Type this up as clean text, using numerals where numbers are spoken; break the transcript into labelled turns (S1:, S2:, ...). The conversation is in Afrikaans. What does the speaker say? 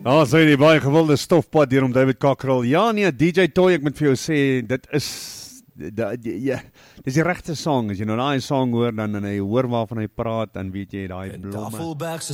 S1: So die baie gewilde stofpad hier om David Cockrell. Ja nee, DJ Toy, ek moet vir jou sê, dit is dis die regte song. As jy nou daai song hoor, dan en jy hoor waarvan hy praat, dan weet jy daai blomme.